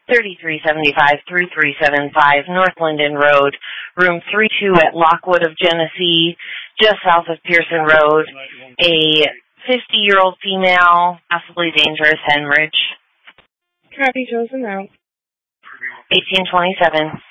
3375 through 375 North Linden Road, room 32 at Lockwood of Genesee, just south of Pearson Road. A 50-year-old female, possibly dangerous hemorrhage. Copy, chosen out. 1827.